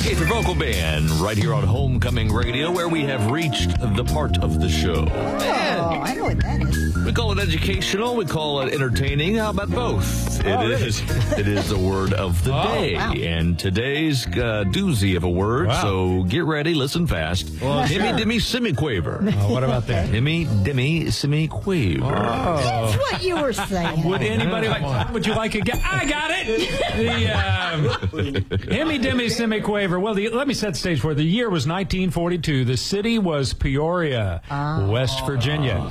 It's a vocal band right here on Homecoming Radio, where we have reached the part of the show. Oh, I know what that is. We call it educational. We call it entertaining. How about both? It is the word of the day. Wow. And today's doozy of a word. Wow. So get ready. Listen fast. Well, Himmy dimmy semi-quaver. What about that? Himmy dimmy semi-quaver. That's what you were saying. Would anybody would you like a guess? I got it! The Himmy Dimmy Semi-Quaver. Well, let me set the stage for it. The year was 1942. The city was Peoria, West Virginia.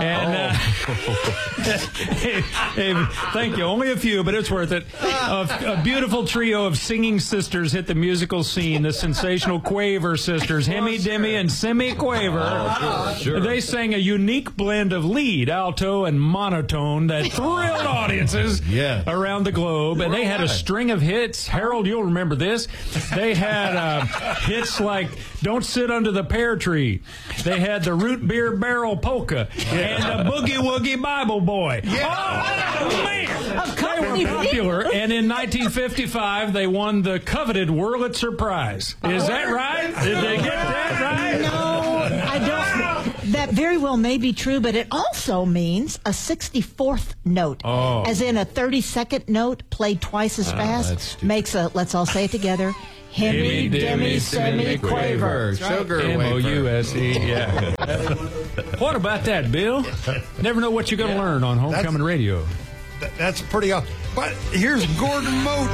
Hey, thank you. Only a few, but it's worth it. A beautiful trio of singing sisters hit the musical scene. The sensational Quaver sisters, Himmy Dimmy and Semi-Quaver. Sure. They sang a unique blend of lead, alto, and monotone that thrilled audiences around the globe. And they had a string of hits. Harold, you'll remember this. They had hits like Don't Sit Under the Pear Tree. They had the Root Beer Barrel Polka and the Boogie Woogie Bible Boy. Oh, man! They were popular. And in 1955, they won the coveted Wurlitzer Prize. Is that right? Did they get that right? No, I don't. That very well may be true, but it also means a 64th note. Oh. As in a 32nd note played twice as fast makes a, let's all say it together, Himmy Dimmy Semi-Quaver. Sugar M-O-U-S-E, yeah. What about that, Bill? Never know what you're going to learn on Homecoming Radio. That's pretty awesome. But here's Gordon Moat